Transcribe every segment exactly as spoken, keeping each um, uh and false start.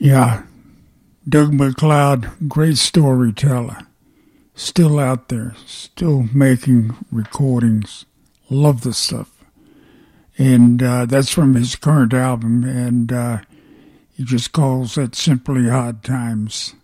Yeah, Doug MacLeod, great storyteller. Still out there, still making recordings. Love the stuff. And uh, that's from his current album, and uh, he just calls it Simply Hard Times.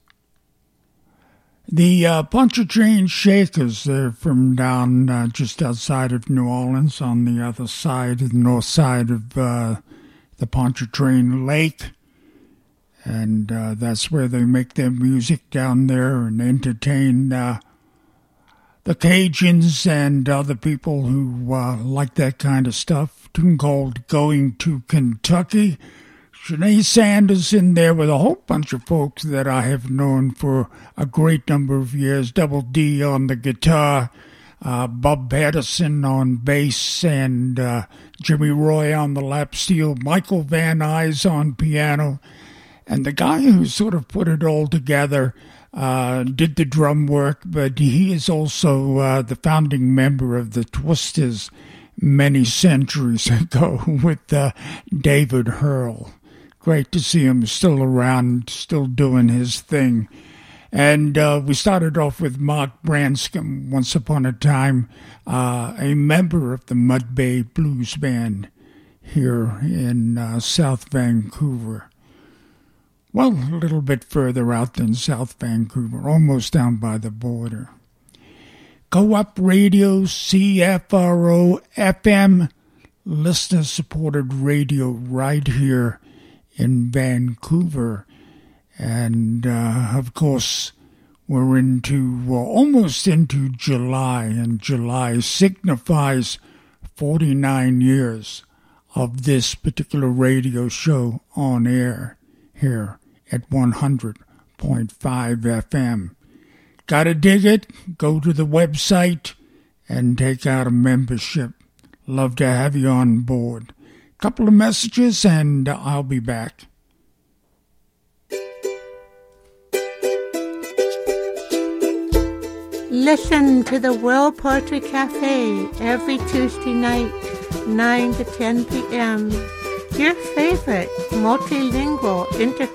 The uh, Pontchartrain Shakers, they're from down uh, just outside of New Orleans, on the other side, the north side of uh, the Pontchartrain Lake. And uh, that's where they make their music down there and entertain uh, the Cajuns and other people who uh, like that kind of stuff. A tune called Going to Kentucky. Sinead Sanders in there with a whole bunch of folks that I have known for a great number of years. Double D on the guitar, uh, Bob Patterson on bass, and uh, Jimmy Roy on the lap steel, Michael Van Nuys on piano. And the guy who sort of put it all together uh, did the drum work, but he is also uh, the founding member of the Twisters many centuries ago with uh, David Hurl. Great to see him still around, still doing his thing. And uh, we started off with Mark Branscombe, once upon a time, uh, a member of the Mud Bay Blues Band here in uh, South Vancouver. Well, a little bit further out than South Vancouver, almost down by the border. Co-op Radio, C F R O F M, listener-supported radio right here in Vancouver. And, uh, of course, we're into, uh, almost into July, and July signifies forty-nine years of this particular radio show on air here at one hundred point five F M. Gotta dig it? Go to the website and take out a membership. Love to have you on board. Couple of messages and I'll be back. Listen to the World Poetry Cafe every Tuesday night, nine to ten p.m. Your favorite multilingual inter